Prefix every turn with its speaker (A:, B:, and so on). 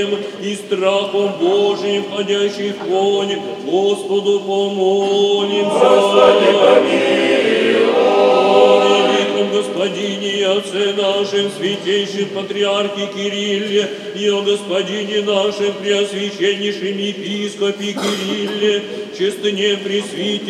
A: и страхом Божиим, ходящих вонь, Господу помолимся.
B: Господи, помилуй.
A: О великом Господине и Отце нашим, святейшем Патриархе Кирилле, и о Господине нашем, Преосвященнейшем Епископе Кирилле, честне Пресвите,